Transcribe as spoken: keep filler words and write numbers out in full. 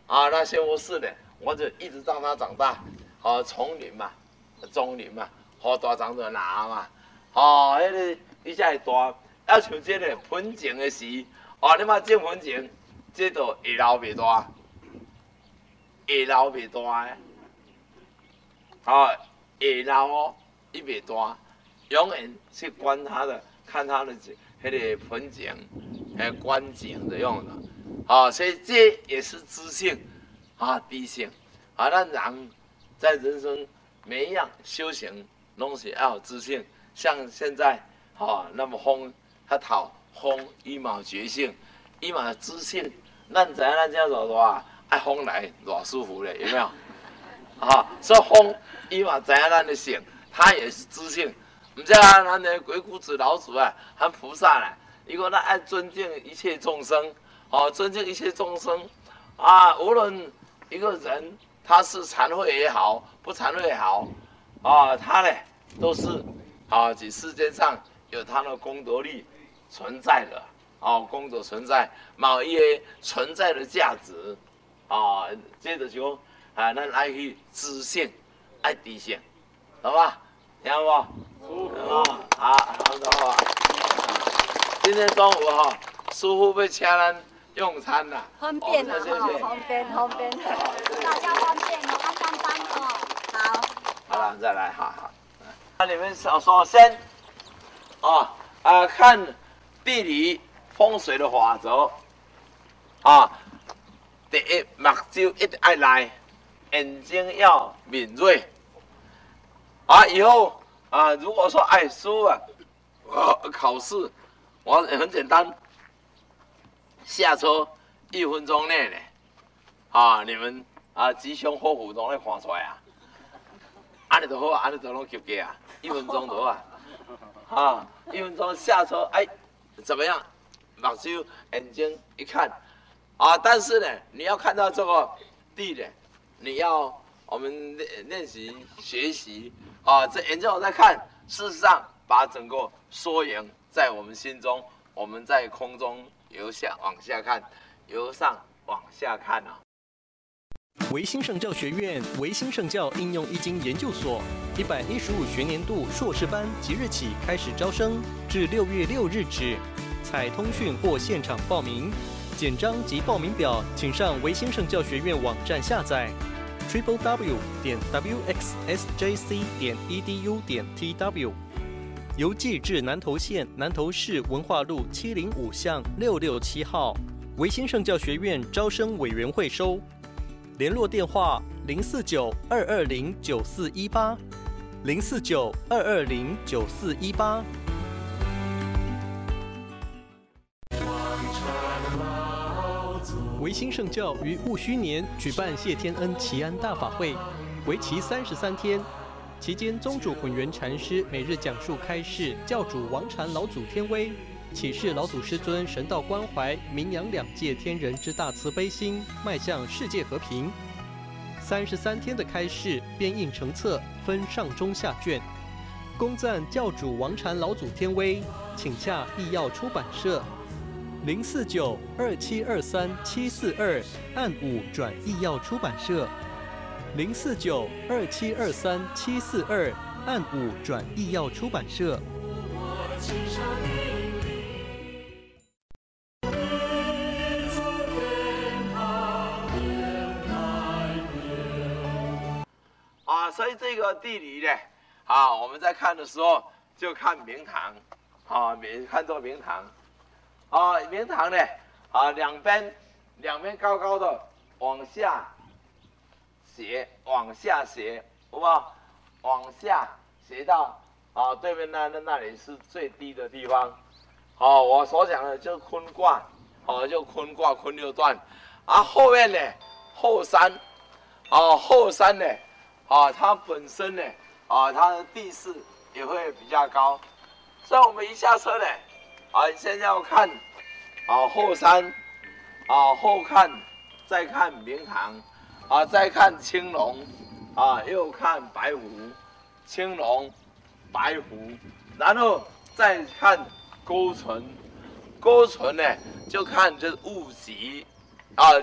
啊，那新福寺呢，我就一直让它长大，啊，丛林嘛，中林嘛，好大长就拿嘛，哦，迄、那个伊才会大。要像这个盆景的时，哦，你嘛种盆景，这就会留袂大，会留袂大的，哦，会留哦，伊袂大，永远去观它的，看它的迄个盆景，呃，观景的用的，啊，所以这也是知性，啊，知性，啊，咱人在人生每一样修行，拢是要有知性，像现在，啊，那么风。他讨风，伊嘛有觉性，伊嘛有知性。咱知影咱这样做啊，爱风来偌舒服嘞，有没有？啊，所以风伊嘛知影咱的性，他也是知性。唔知啊，咱的鬼谷子老祖啊，和菩萨啦，伊讲咱爱尊敬一切众生，哦，尊敬一切众生啊，无论一个人他是残废也好，不残废也好，啊，他呢都是啊，这世界上有他的功德力。存在的哦，功德存在，某一些存在的价值啊，接着就啊，咱爱去知性，爱知性，好吧？听不？哦，好，好，好。今天中午哈、哦，师傅会请咱用餐啦。 方便啊，哈，方便方便，大家方便哦，安安班哦，好。 好了，再来，好好。那你们首首先，哦啊看。地理风水的法则啊，第一目睭一定爱来，眼睛要敏锐啊。以后啊，如果说爱书啊，呃，考试我很简单，下车一分钟内呢，啊，你们啊吉凶祸福都会看出来啊，安尼就好啊，安尼就拢及格啊，一分钟就好啊，啊，一分钟下车哎。怎么样？目睭眼睛一看，啊，但是呢，你要看到这个地呢，你要我们练练习学习啊，这眼睛我在看，事实上把整个缩影在我们心中，我们在空中由下往下看，由上往下看啊。 维新圣教学院维新圣教应用易经研究所一百一十五学年度硕士班即日起开始招生，至六月六日止，采通讯或现场报名。简章及报名表，请上维新圣教学院网站下载 triple w 点 w x s j c 点 e d u 点 t w。邮寄至南投县南投市文化路七零五巷六六七号，维新圣教学院招生委员会收。联络电话零四九二二零九四一八，零四九二二零九四一八。维新圣教于戊戌年举办谢天恩祈安大法会，为期三十三天。期间，宗主混元禅师每日讲述开示教主王禅老祖天威，启示老祖师尊神道关怀，名扬两界天人之大慈悲心，迈向世界和平。三十三天的开示编印成册，分上中下卷，恭赞教主王禅老祖天威，请洽义耀出版社零四九二七二三七四二，按五转义耀出版社零四九二七二三七四二，按五转义耀出版社。 啊，所以这个地理呢，啊，我们在看的时候就看明堂，啊，明看作明堂，啊，明堂呢，啊，两边两边高高的往下斜，往下斜，好不好？往下斜到啊对面那那那里是最低的地方，哦、啊，我所讲的就是坤卦，哦、啊，就坤卦坤六段，啊，后面呢后山，啊，后山呢。啊，它本身呢，啊，它的地势也会比较高，所以我们一下车呢，啊，现在要看，啊，后山，啊，后看，再看明堂，啊，再看青龙，啊，又看白虎，青龙，白虎，然后再看勾唇，勾唇呢就看这物极